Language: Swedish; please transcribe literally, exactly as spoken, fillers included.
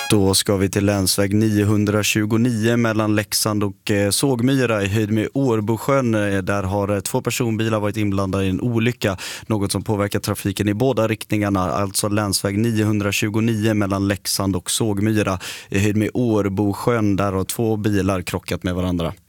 Då ska vi till länsväg niohundratjugonio mellan Leksand och eh, Sågmyra i höjd med Årbosjön. Eh, Där har eh, två personbilar varit inblandade i en olycka, något som påverkar trafiken i båda riktningarna. Alltså länsväg niohundratjugonio mellan Leksand och Sågmyra i höjd med Årbosjön. Där har två bilar krockat med varandra.